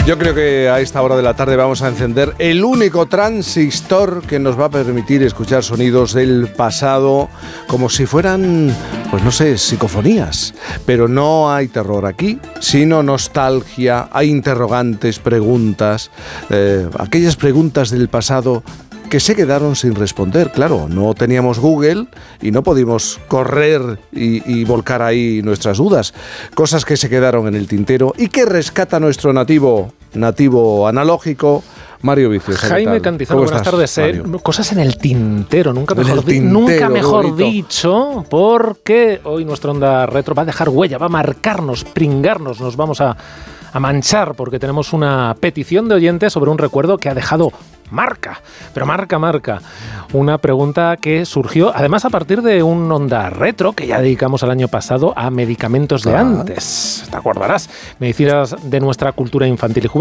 Yo creo que a esta hora de la tarde vamos a encender el único transistor que nos va a permitir escuchar sonidos del pasado como si fueran, pues no sé, psicofonías. Pero no hay terror aquí, sino nostalgia, hay interrogantes, preguntas, aquellas preguntas del pasado que se quedaron sin responder. Claro, no teníamos Google y no pudimos correr y volcar ahí nuestras dudas. Cosas que se quedaron en el tintero y que rescata nuestro nativo analógico, Mario Viciosa. Jaime Cantizano, buenas tardes. Cosas en el tintero, nunca mejor dicho, porque hoy nuestra onda retro va a dejar huella, va a marcarnos, pringarnos, nos vamos a manchar, porque tenemos una petición de oyentes sobre un recuerdo que ha dejado marca. Una pregunta que surgió, además, a partir de un onda retro que ya dedicamos el año pasado a medicamentos de antes. ¿Te acordarás? Medicinas de nuestra cultura infantil y juvenil.